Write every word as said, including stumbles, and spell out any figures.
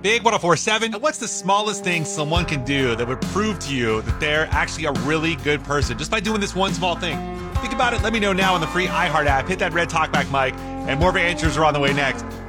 Big one oh four point seven. What's the smallest thing someone can do that would prove to you that they're actually a really good person just by doing this one small thing? Think about it. Let me know now on the free iHeart app. Hit that red talkback mic, and more of your answers are on the way next.